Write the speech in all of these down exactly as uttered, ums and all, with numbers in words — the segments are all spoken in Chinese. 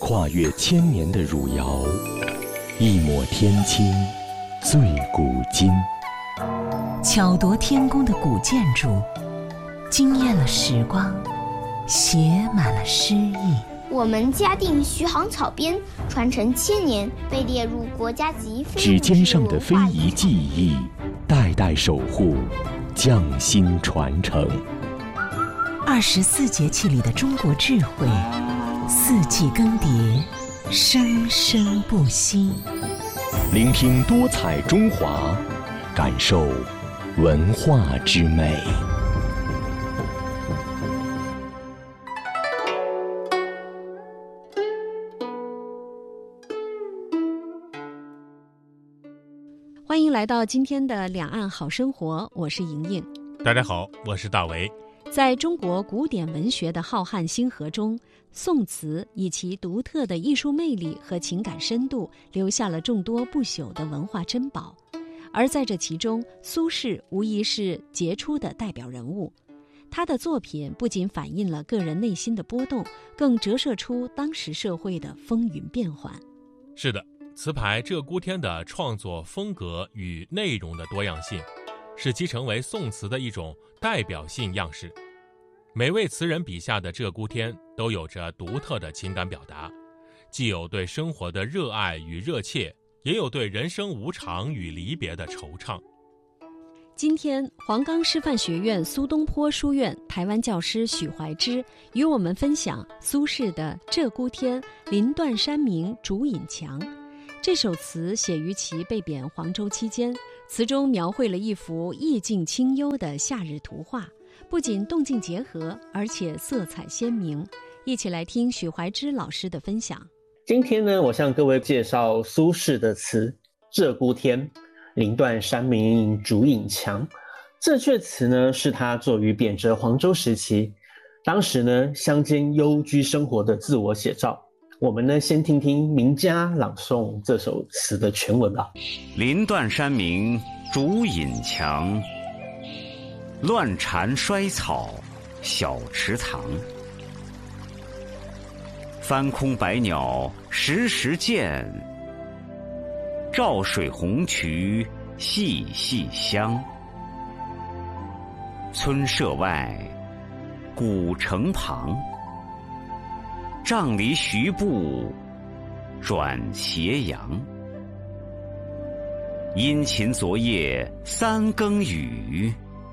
跨越千年的汝窑，一抹天青，醉古今。 巧夺天工的古建筑，惊艳了时光，写满了诗意。 我们嘉定徐行草编传承千年，被列入国家级非指尖上的非遗技艺，代代守护，匠心传承。 二十四节气里的中国智慧，四季更迭，生生不息。 聆听多彩中华，感受文化之美。 欢迎来到今天的两岸好生活，我是莹莹。 大家好，我是大为。 在中国古典文学的浩瀚星河中，宋词以其独特的艺术魅力和情感深度，留下了众多不朽的文化珍宝。而在这其中，苏轼无疑是杰出的代表人物。他的作品不仅反映了个人内心的波动，更折射出当时社会的风云变幻。 是的，词牌《鹧鸪天》的创作风格与内容的多样性，使其成为宋词的一种代表性样式。每位词人笔下的鹧鸪天都有着独特的情感表达，既有对生活的热爱与热切，也有对人生无常与离别的惆怅。 今天，黄冈师范学院苏东坡书院台湾教师许怀之与我们分享苏轼的《鹧鸪天·临断山明烛影墙》。这首词写于其被贬黄州期间，词中描绘了一幅意境清幽的夏日图画，不仅动静结合，而且色彩鲜明。一起来听许怀之老师的分享。 今天呢，我向各位介绍苏轼的词《鹧鸪天·临断山明烛影墙》。这阙词呢，是他作于贬谪黄州时期，当时呢乡间幽居生活的自我写照。我们呢，先听听名家朗诵这首词的全文吧。 临断山明烛影墙，乱蝉衰草小池塘。翻空白鸟时时见，照水红渠细细香。村舍外，古城旁，杖藜徐步转斜阳。殷勤昨夜三更雨，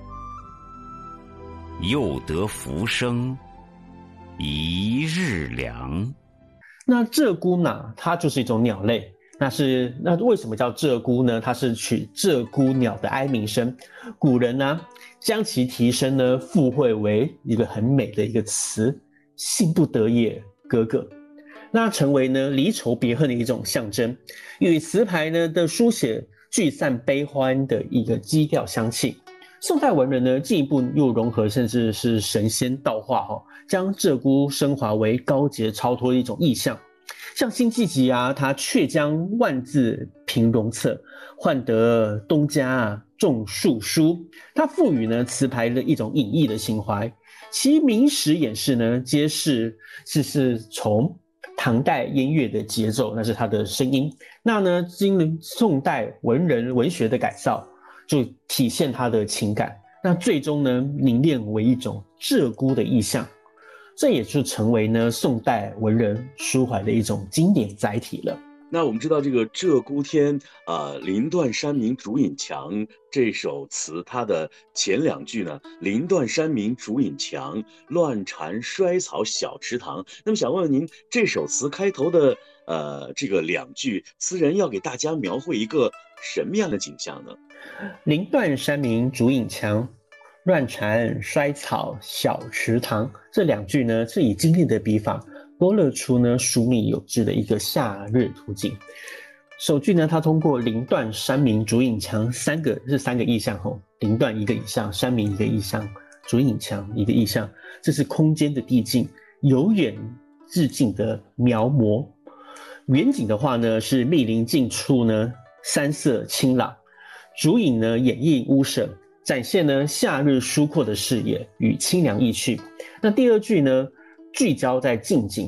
又得浮生一日凉。 那鹧鸪呢，它就是一种鸟类。那是那为什么叫鹧鸪呢？它是取鹧鸪鸟的哀鸣声，古人呢将其提升呢附会为一个很美的一个词，幸不得也，哥哥。那成为呢离愁别恨的一种象征，与词牌呢的书写聚散悲欢的一个基调相契。宋代文人呢进一步又融合甚至是神仙道化哈、哦，将鹧鸪升华为高洁超脱的一种意象。像辛弃疾啊，他却将万字平戎策，换得东家啊种树书。他赋予呢词牌的一种隐逸的情怀，其名实演示呢，皆是是是从唐代音乐的节奏，那是他的声音。那呢，经宋代文人文学的改造，就体现他的情感。那最终呢，凝练为一种鹧鸪的意象。这也就成为呢宋代文人抒怀的一种经典载体了。 那我们知道这个鹧鸪天呃临断山明烛影墙这首词，它的前两句呢，临断山明烛影墙，乱蝉衰草小池塘。那么想问问您，这首词开头的呃这个两句，词人要给大家描绘一个什么样的景象呢？ 临断山明烛影墙，乱蝉衰草小池塘，这两句呢是以精炼的笔法勾勒出呢疏密有致的一个夏日图景。首句呢，它通过临断山明烛影墙三个是三个意象吼，临断一个意象，山明一个意象，烛影墙一个意象，这是空间的递进，由远至近的描摹。远景的话呢，是密林近处呢山色清朗，烛影呢掩映屋舍，展现呢夏日疏阔的视野与清凉意趣。那第二句呢，聚焦在近景，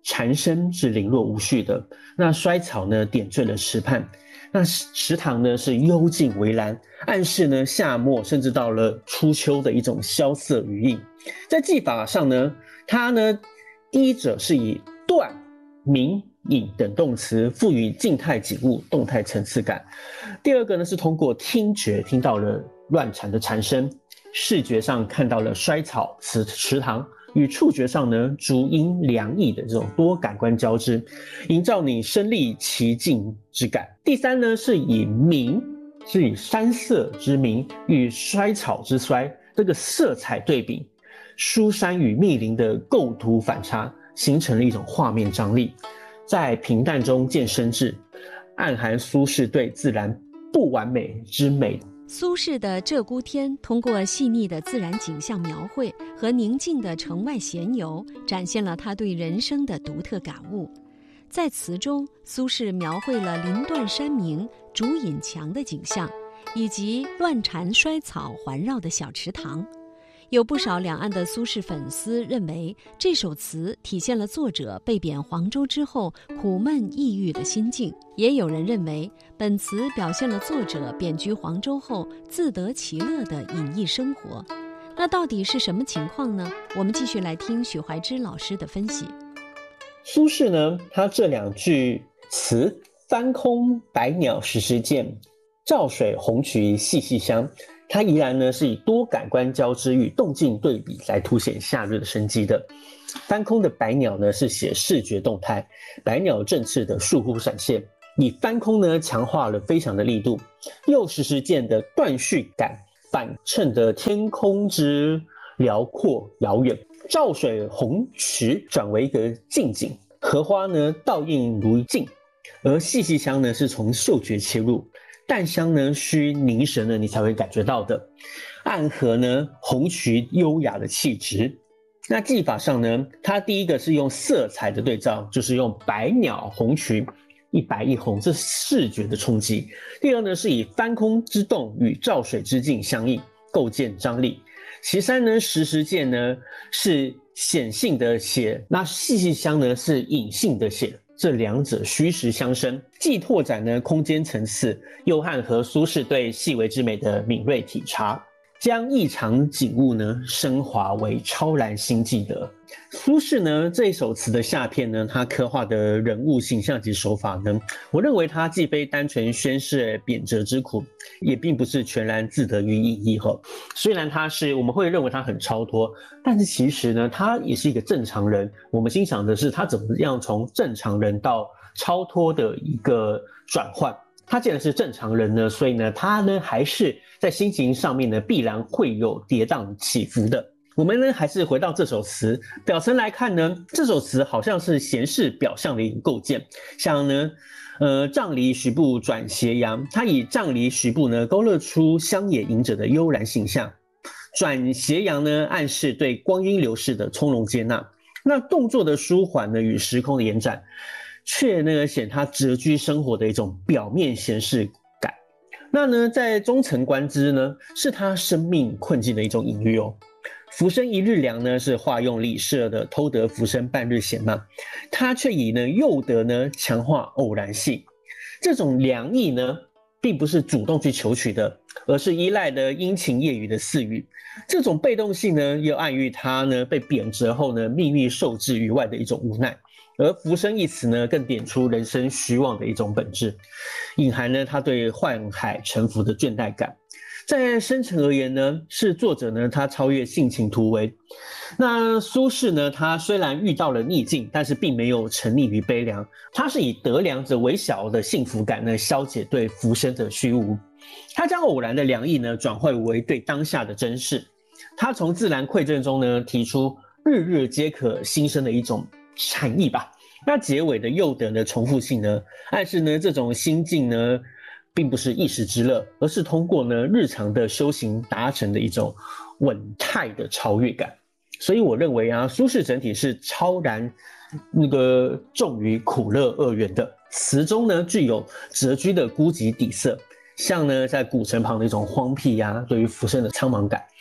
蝉声是零落无序的，那衰草呢点缀了池畔，那池塘呢是幽静微蓝，暗示呢夏末甚至到了初秋的一种萧瑟余韵。在技法上呢，它呢第一者是以断、明、隐等动词赋予静态景物动态层次感，第二个呢是通过听觉听到了乱蝉的蝉声，视觉上看到了衰草、池池塘，与触觉上呢竹音凉意的这种多感官交织，营造你身临其境之感。第三呢是以明，是以山色之明与衰草之衰这个色彩对比，疏山与密林的构图反差，形成了一种画面张力，在平淡中见深挚，暗含苏轼对自然不完美之美。 苏轼的《鹧鸪天》通过细腻的自然景象描绘和宁静的城外闲游，展现了他对人生的独特感悟。在词中，苏轼描绘了林断山明、竹隐墙的景象，以及乱蝉衰草环绕的小池塘。有不少两岸的苏轼粉丝认为，这首词体现了作者被贬黄州之后苦闷抑郁的心境，也有人认为本词表现了作者贬居黄州后自得其乐的隐逸生活。那到底是什么情况呢？我们继续来听许怀之老师的分析。 苏轼呢，他这两句词“翻空百鸟时时见，照水红渠细细香”，它依然呢是以多感官交织与动静对比来凸显夏日的生机的。翻空的百鸟呢是写视觉动态，百鸟振翅的倏忽闪现，以翻空呢强化了飞翔的力度，又时时见的断续感反衬的天空之辽阔遥远。照水红渠转为一个近景，荷花呢倒映如镜，而细细香呢是从嗅觉切入，淡香呢需凝神呢你才会感觉到的，暗合呢红渠优雅的气质。那技法上呢，它第一个是用色彩的对照，就是用百鸟红渠一白一红，这是视觉的冲击。第二呢是以翻空之动与照水之境相应，构建张力。其三呢，时时见呢是显性的写，那细细香呢是隐性的写，这两者虚实相生，既拓展呢空间层次，又暗合苏轼对细微之美的敏锐体察，将异常景物呢升华为超然心际的。苏轼呢这一首词的下片呢，他刻画的人物形象及手法呢，我认为他既非单纯宣示贬谪之苦，也并不是全然自得于隐逸后。虽然他是我们会认为他很超脱，但是其实呢他也是一个正常人。我们欣赏的是他怎么样从正常人到超脱的一个转换。他既然是正常人呢，所以呢他呢还是在心情上面呢必然会有跌宕起伏的。我们呢还是回到这首词表层来看呢，这首词好像是闲适表象的一个构建，像呢呃杖藜徐步转斜阳，它以杖藜徐步呢勾勒出乡野隐者的悠然形象，转斜阳呢暗示对光阴流逝的从容接纳，那动作的舒缓呢与时空的延展，却呢显他谪居生活的一种表面闲适感。那呢在中层观之呢，是他生命困境的一种隐喻哦。浮生一日凉呢是化用李舍的偷得浮生半日闲嘛，他却以呢诱得呢强化偶然性。这种凉意呢并不是主动去求取的，而是依赖的阴晴夜雨的赐予。这种被动性呢又暗喻他呢被贬谪后呢命运受制于外的一种无奈。而浮生一词呢更点出人生虚妄的一种本质，隐含呢他对宦海沉浮的倦怠感。在深层而言呢，是作者呢他超越性情突围。那苏轼呢，他虽然遇到了逆境，但是并没有沉溺于悲凉，他是以得凉者微小的幸福感呢消解对浮生的虚无。他将偶然的凉意呢转换为对当下的珍视。他从自然馈赠中呢提出日日皆可新生的一种禅意吧。那结尾的诱得的重复性呢，暗示呢这种心境呢并不是一时之乐，而是通过呢日常的修行达成的一种稳态的超越感。所以我认为啊，苏轼整体是超然那个重于苦乐二元的。词中呢具有谪居的孤寂底色，像呢在古城旁的一种荒僻啊，对于浮生的苍茫感。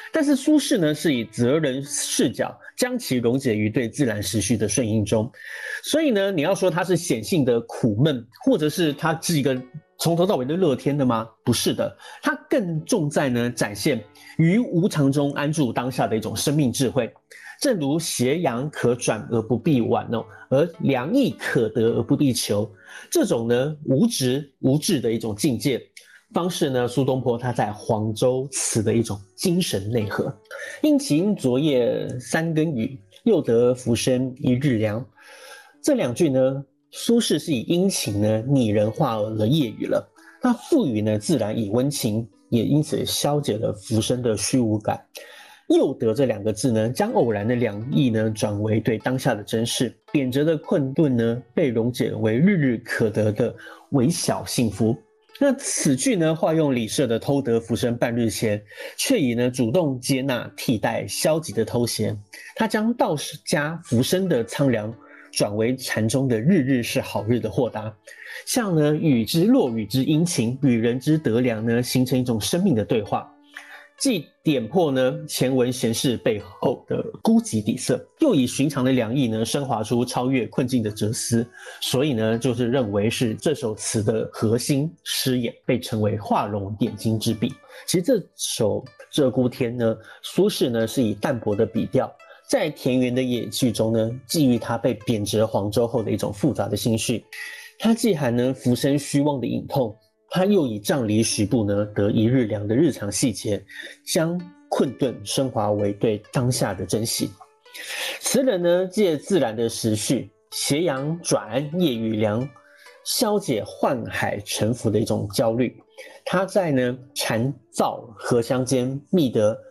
但是苏轼呢是以责人视角，将其溶解于对自然时序的顺应中。所以呢，你要说他是显性的苦闷，或者是他是一个从头到尾的乐天的吗？不是的，他更重在呢展现于无常中安住当下的一种生命智慧。正如斜阳可转而不必挽哦，而良益可得而不必求，这种呢无执无志的一种境界方式呢，苏东坡他在黄州词的一种精神内核。因晴昨夜三更雨，又得浮生一日凉。这两句呢，苏轼是以阴晴呢拟人化了夜雨了，那赋予呢自然以温情，也因此消解了浮生的虚无感。又得这两个字呢，将偶然的两意呢转为对当下的珍视，贬谪的困顿呢被溶解为日日可得的微小幸福。那此句呢，化用李涉的偷得浮生半日闲，却以呢主动接纳替代消极的偷闲。他将道家浮生的苍凉转为禅中的日日是好日的豁达，像呢雨之落雨之阴晴，与人之得凉呢形成一种生命的对话，既点破呢前文闲事背后的孤寂底色，又以寻常的良意呢升华出超越困境的哲思，所以呢就是认为是这首词的核心诗眼，被称为画龙点睛之笔。其实这首《鹧鸪天》呢，苏轼呢是以淡泊的笔调，在田园的野趣中呢，寄予他被贬谪黄州后的一种复杂的心绪。他既含呢浮生虚妄的隐痛，他又以杖离徐步呢得一日凉的日常细节，将困顿升华为对当下的珍惜。词人呢借自然的时序，斜阳转夜雨凉，消解宦海沉浮的一种焦虑。他在呢禅造荷香间觅得